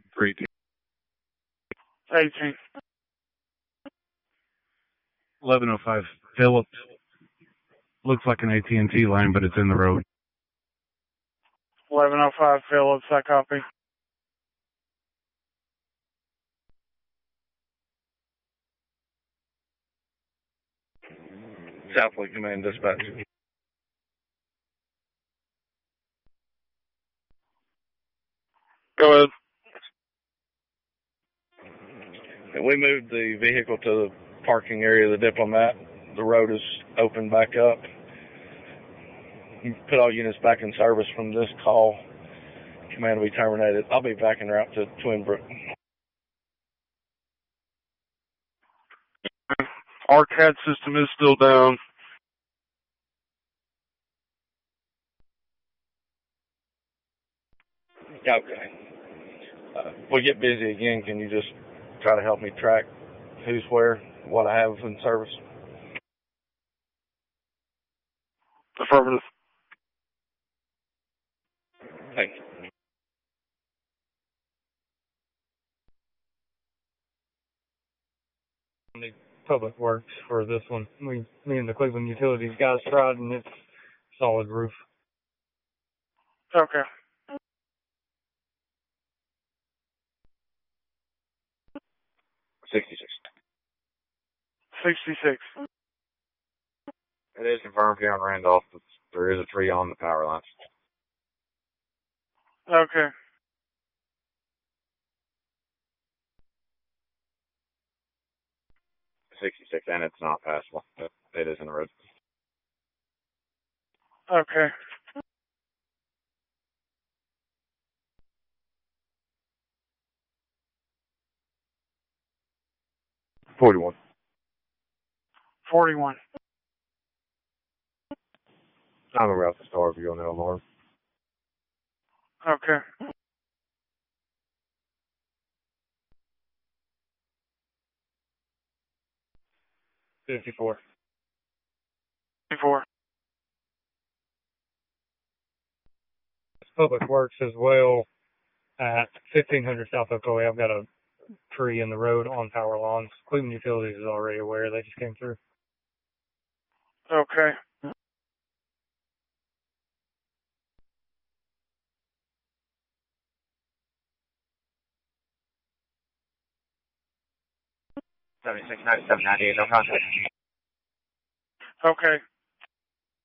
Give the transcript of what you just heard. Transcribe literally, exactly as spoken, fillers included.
Three. eighteen. eleven oh five. Phillips. Looks like an A T and T line, but it's in the road. eleven oh five Phillips, I copy. Southland Command Dispatch. Go ahead. We moved the vehicle to the parking area of the Diplomat. The road is opened back up. Put all units back in service from this call. Command will be terminated. I'll be back en route to Twinbrook. Our C A D system is still down. Okay. Uh, if we get busy again, can you just try to help me track who's where, what I have in service? Affirmative. Thank you. Public Works for this one. We, me and the Cleveland Utilities guys tried, and it's solid roof. Okay. sixty-six. sixty-six. It is confirmed here on Randolph that there is a tree on the power lines. Okay. sixty-six, and it's not passable. It is in the road. Okay. forty-one. forty-one. I'm a route to Starview on the alarm. Okay. fifty-four. fifty-four. Public Works as well at fifteen hundred South Ocoee. I've got a tree in the road on power lines. Cleveland Utilities is already aware. They just came through. Okay. seventy-six, ninety-seven, ninety-eight, no contact. Okay.